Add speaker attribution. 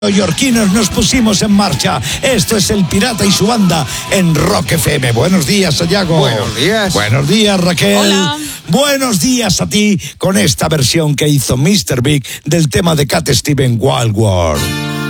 Speaker 1: Neoyorquinos nos pusimos en marcha. Esto es El Pirata y su banda en Rock FM. Buenos días, Sayago.
Speaker 2: Buenos días.
Speaker 1: Buenos días, Raquel.
Speaker 3: Hola.
Speaker 1: Buenos días a ti con esta versión que hizo Mr. Big del tema de Cat Stevens, Wild World.